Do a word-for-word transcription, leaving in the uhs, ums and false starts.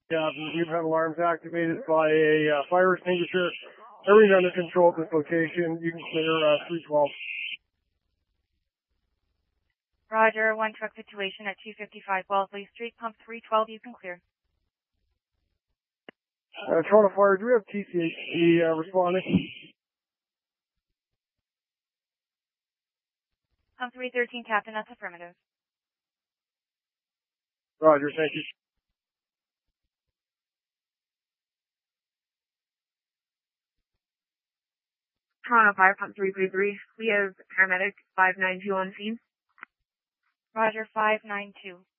Yeah, we've had alarms activated by a uh, fire extinguisher. Everything's under control at this location. You can clear uh, three twelve. Roger, one truck situation at two fifty-five Wellesley Street, pump three twelve, you can clear. Uh, Toronto Fire, do we have T C H C uh, responding? Pump three thirteen, Captain, that's affirmative. Roger, thank you. Toronto Fire, pump three three three. We have paramedic five nine two on scene. Roger, five nine two.